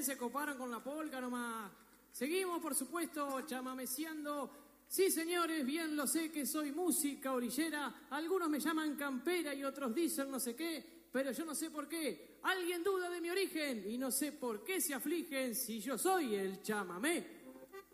se coparon con la polca nomás. Seguimos, por supuesto, chamameciando. Sí, señores, bien lo sé que soy música orillera. Algunos me llaman campera y otros dicen no sé qué, pero yo no sé por qué. Alguien duda de mi origen y no sé por qué se afligen si yo soy el chamamé.